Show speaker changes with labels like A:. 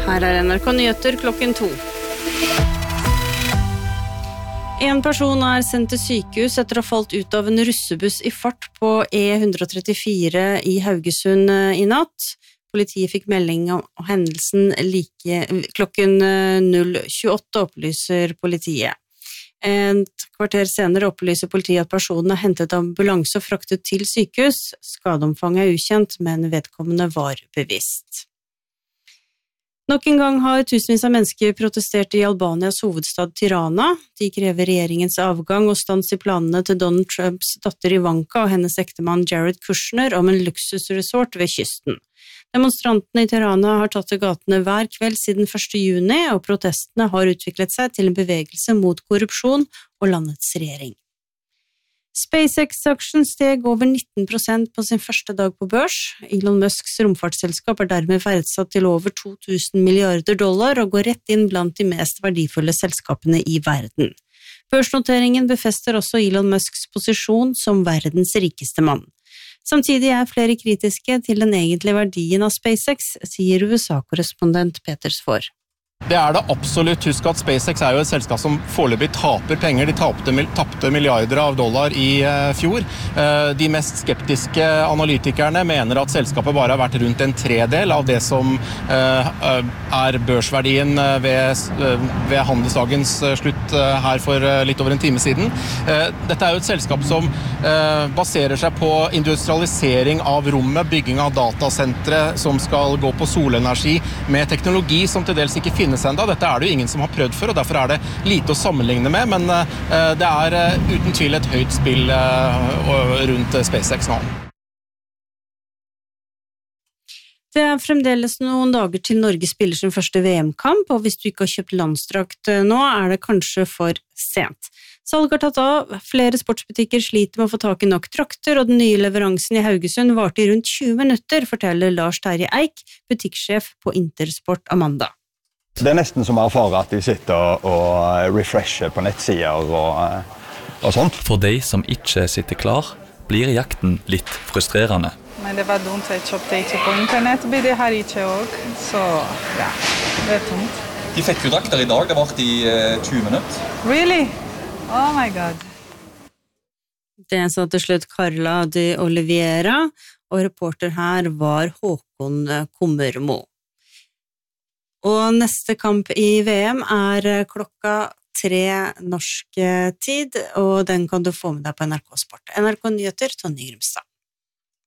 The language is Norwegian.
A: Her NRK Nyheter klokken 2. En person sendt til sykehus etter å ha falt ut av en russebuss i fart på E134 i Haugesund i natt. Politiet fikk melding om hendelsen klokken 0:28, opplyser politiet. Et kvarter senere opplyser politiet at personen hentet ambulanse og fraktet til sykehus. Skadeomfanget ukjent, men vedkommende var bevisst. Nok en gang har tusenvis av mennesker protestert i Albanias hovedstad Tirana. De krever regjeringens avgang og stans i planene til Donald Trumps datter Ivanka og hennes ektemann Jared Kushner om en luksusresort ved kysten. Demonstrantene i Tirana har tatt til gatene hver kveld siden 1. juni, og protestene har utviklet seg til en bevegelse mot korrupsjon og landets regjering. SpaceX-aksjen steg over 19% på sin første dag på børs. Elon Musks romfartsselskap dermed verdsatt til over $2,000 milliarder og går rett inn blant de mest verdifulle selskapene i verden. Børsnoteringen befester også Elon Musks posisjon som verdens rikeste mann. Samtidig flere kritiske til den egentlige verdien av SpaceX, sier USA-korrespondent Peter Svaar.
B: Det det absolutt. Husk at SpaceX jo et selskap som foreløpig taper penger. De tapte milliarder av dollar i fjor. De mest skeptiske analytikerne mener at selskapet bare har vært rundt en tredel av det som børsverdien ved handelsdagens slutt her for litt over en time siden. Dette jo et selskap som baserer seg på industrialisering av rommet, bygging av datasentre som skal gå på solenergi med teknologi som til dels ikke finnes enda. Dette det jo ingen som har prøvd før, og derfor det lite å sammenligne med, men det uten tvil et høyt spill rundt SpaceX nå. Det fremdeles noen dager til Norge spiller sin første VM-kamp, og hvis du ikke har kjøpt landstrakt nå, det kanskje for sent. Salg har tatt av, flere sportsbutikker sliter med å få tak i nok trakter, og den nye leveransen i Haugesund varte i rundt 20 minutter, forteller Lars Terje Eik, butikksjef på Intersport Amanda.
C: Det nesten som å erfare at de sitter og refresher på nettsider og sånt.
D: For de som ikke sitter klar, blir jakten litt frustrerende.
E: Men det var dumt, jeg kjøpte ikke på internett, blir det her ikke også, så ja, det tungt.
D: De fikk jo drakter i dag, det varte i 20 minutter.
E: Really? Oh my god.
A: Det sa til slutt Carla de Oliveira, og reporter her var Håkon Kommermo. Og neste kamp i VM klokka 3 norsk tid, og den kan du få med deg på NRK Sport. NRK Nyheter, Tonje Grimstad.